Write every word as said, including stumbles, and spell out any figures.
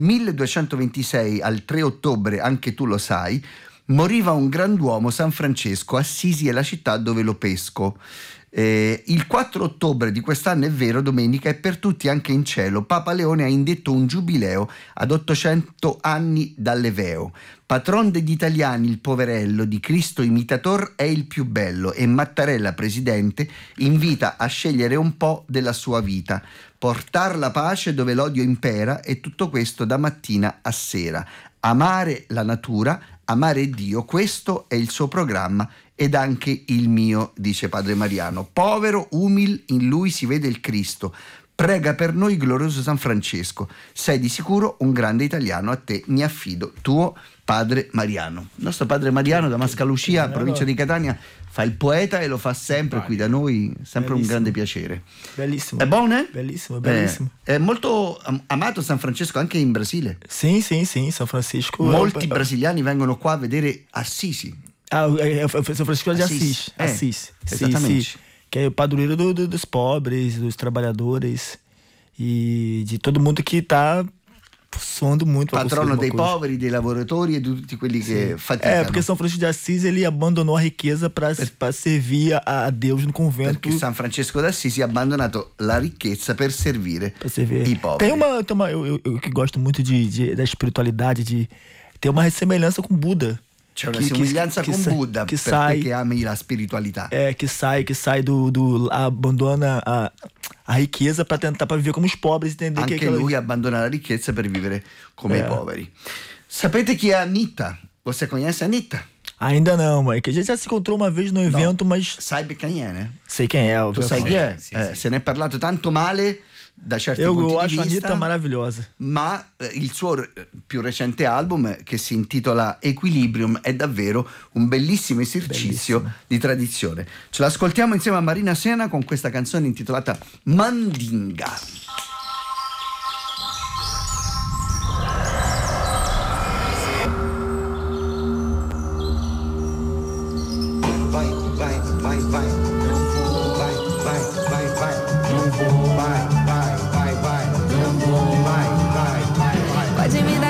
milleduecentoventisei al tre ottobre, anche tu lo sai, moriva un grand'uomo, San Francesco. Assisi è la città dove lo pesco. Eh, il quattro ottobre di quest'anno, è vero, domenica, è per tutti anche in cielo. Papa Leone ha indetto un giubileo ad ottocento anni dall'Eveo. Patron degli italiani, il poverello, di Cristo imitator è il più bello, e Mattarella, presidente, invita a scegliere un po' della sua vita. Portar la pace dove l'odio impera, e tutto questo da mattina a sera. Amare la natura, amare Dio, questo è il suo programma ed anche il mio, dice padre Mariano. Povero, umil, in lui si vede il Cristo. Prega per noi, glorioso San Francesco. Sei di sicuro un grande italiano, a te mi affido. Tuo padre Mariano. Il nostro padre Mariano da Mascalucia, provincia di Catania, fa il poeta e lo fa sempre qui da noi, sempre bellissimo. Un grande piacere. Bellissimo. È buono, eh? Bellissimo, bellissimo. Eh, è molto amato San Francesco anche in Brasile. Sì, sì, sì, San Francisco. Molti brasiliani vengono qua a vedere Assisi. Ah, é, é São Francisco de Assis. É, Assis. Exatamente. Sim, sim. Que é o padroeiro do, do, dos pobres, dos trabalhadores e de todo mundo que está suando muito. Patrono dei coisa. Poveri, dei lavoratori e di tutti quelli sì. Che faticano. É, porque São Francisco de Assis ele abandonou a riqueza para per... servir a, a Deus no convento. Perché San Francesco d'Assisi ha abbandonato la ricchezza per servire servir. I poveri. Tem uma, tem uma eu, eu, eu que gosto muito de, de, da espiritualidade, de ter uma semelhança com Buda. C'è una che, somiglianza che, con che Buddha che per sai, te che ami la spiritualità. É, que sai, que sai do, do abandona a, a riqueza para tentar para viver como os pobres, entender anche che lui abbandona la ricchezza per vivere come é. I poveri. Sapete chi è Anitta? Você conhece Anitta? Ainda não, mas que a gente já se encontrou uma vez no evento, no. Mas sai quem è, né? Sei quem è, tu sai chi è? Sì, eh, sì. Se ne è parlato tanto male da certi eu, punti eu di acho vista, a Anitta maravilhosa. Ma eh, il suo più recente album, che si intitola Equilibrium, è davvero un bellissimo esercizio bellissimo. Di tradizione. Ce l'ascoltiamo insieme a Marina Sena con questa canzone intitolata Mandinga.